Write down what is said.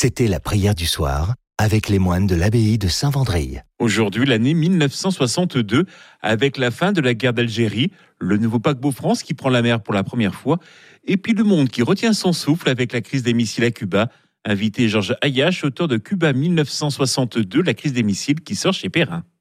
C'était la prière du soir avec les moines de l'abbaye de Saint-Vendrille. Aujourd'hui, l'année 1962, avec la fin de la guerre d'Algérie, le nouveau paquebot France qui prend la mer pour la première fois, et puis le monde qui retient son souffle avec la crise des missiles à Cuba. Invité Georges Hayash, auteur de Cuba 1962, la crise des missiles qui sort chez Perrin.